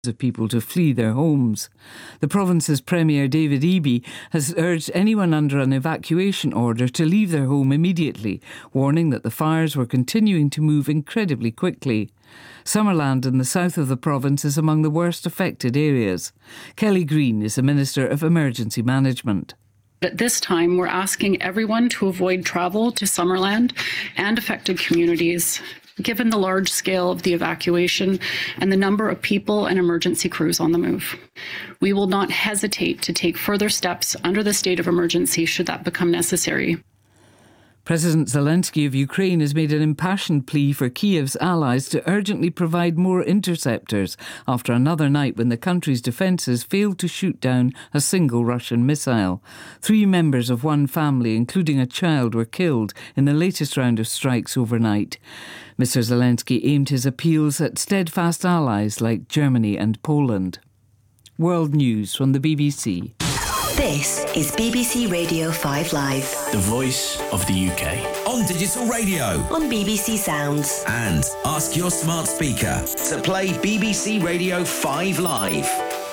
of people to flee their homes. The province's Premier David Eby has urged anyone under an evacuation order to leave their home immediately, warning that the fires were continuing to move incredibly quickly. Summerland in the south of the province is among the worst affected areas. Kelly Green is the Minister of Emergency Management. At this time, we're asking everyone to avoid travel to Summerland and affected communities, given the large scale of the evacuation and the number of people and emergency crews on the move. We will not hesitate to take further steps under the state of emergency should that become necessary. President Zelensky of Ukraine has made an impassioned plea for Kiev's allies to urgently provide more interceptors after another night when the country's defences failed to shoot down a single Russian missile. 3 members of one family, including a child, were killed in the latest round of strikes overnight. Mr. Zelensky aimed his appeals at steadfast allies like Germany and Poland. World News from the BBC. This is BBC Radio 5 Live. The voice of the UK. On digital radio. On BBC Sounds. And ask your smart speaker to play BBC Radio 5 Live.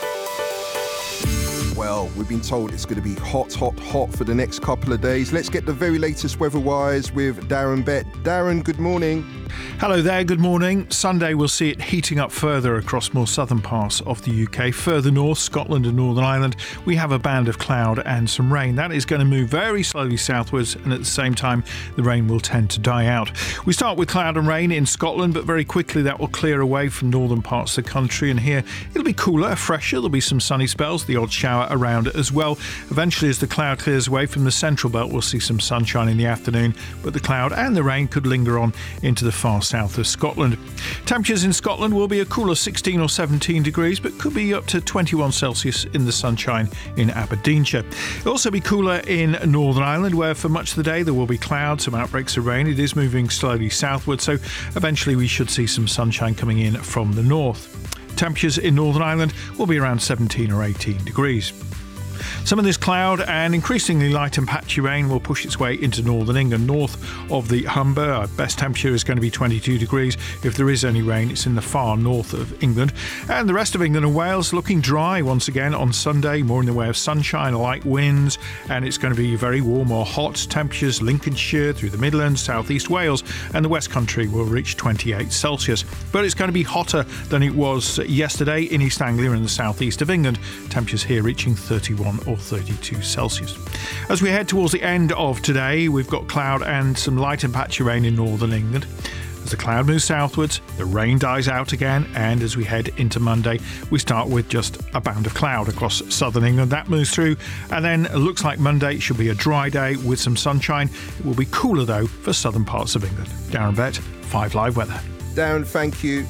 Well, we've been told it's going to be hot for the next couple of days. Let's get the very latest weather-wise with Darren Bett. Darren, good morning. Hello there, good morning. Sunday we'll see it heating up further across more southern parts of the UK. Further north, Scotland and Northern Ireland, we have a band of cloud and some rain. That is going to move very slowly southwards, and at the same time the rain will tend to die out. We start with cloud and rain in Scotland, but very quickly that will clear away from northern parts of the country, and here it'll be cooler, fresher. There'll be some sunny spells, the odd shower around it as well. Eventually, as the cloud clears away from the central belt, we'll see some sunshine in the afternoon, but the cloud and the rain could linger on into the far south of Scotland. Temperatures in Scotland will be a cooler 16 or 17 degrees, but could be up to 21 Celsius in the sunshine in Aberdeenshire. It'll also be cooler in Northern Ireland, where for much of the day there will be clouds, some outbreaks of rain. It is moving slowly southward, so eventually we should see some sunshine coming in from the north. Temperatures in Northern Ireland will be around 17 or 18 degrees. Some of this cloud and increasingly light and patchy rain will push its way into northern England, north of the Humber. Our best temperature is going to be 22 degrees. If there is any rain, it's in the far north of England. And the rest of England and Wales looking dry once again on Sunday, more in the way of sunshine, light winds, and it's going to be very warm or hot. Temperatures Lincolnshire through the Midlands, South East Wales and the West Country will reach 28 Celsius. But it's going to be hotter than it was yesterday in East Anglia and the South East of England. Temperatures here reaching 31 or 32 Celsius. As we head towards the end of today, we've got cloud and some light and patchy rain in northern England. As the cloud moves southwards, the rain dies out again, and as we head into Monday, we start with just a band of cloud across southern England. That moves through, and then it looks like Monday should be a dry day with some sunshine. It will be cooler, though, for southern parts of England. Darren Bett, 5 Live Weather. Darren, thank you.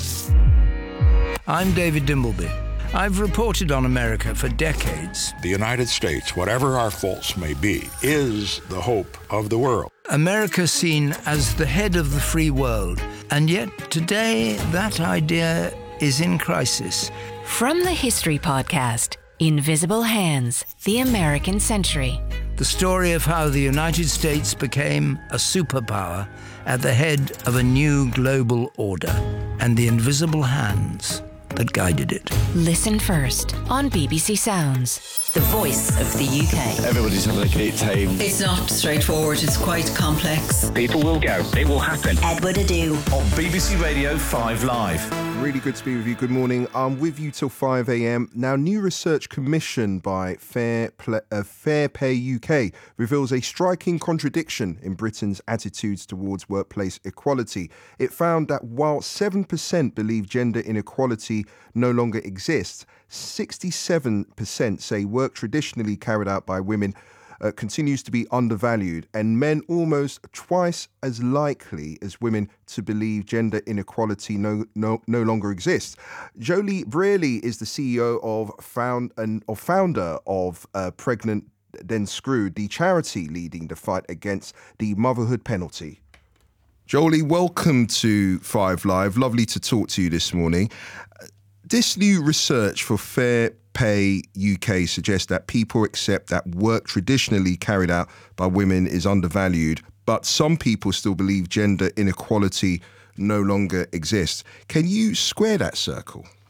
I'm David Dimbleby. I've reported on America for decades. The United States, whatever our faults may be, is the hope of the world. America seen as the head of the free world, and yet today that idea is in crisis. From the History Podcast, Invisible Hands, The American Century. The story of how the United States became a superpower at the head of a new global order, and the invisible hands that guided it. Listen first on BBC Sounds. The voice of the UK. Everybody's having a great time. It's not straightforward, it's quite complex. People will go, it will happen. Edward Adu. On BBC Radio 5 Live. Really good to be with you. Good morning. I'm with you till 5 a.m. Now, new research commissioned by Fair Pay UK reveals a striking contradiction in Britain's attitudes towards workplace equality. It found that while 7% believe gender inequality no longer exists, 67% say work traditionally carried out by women continues to be undervalued, and men almost twice as likely as women to believe gender inequality no longer exists. Jolie Brearley is the CEO founder of Pregnant Then Screwed, the charity leading the fight against the motherhood penalty. Jolie, welcome to 5 Live. Lovely to talk to you this morning. This new research for Fair Pay UK suggests that people accept that work traditionally carried out by women is undervalued, but some people still believe gender inequality no longer exists. Can you square that circle?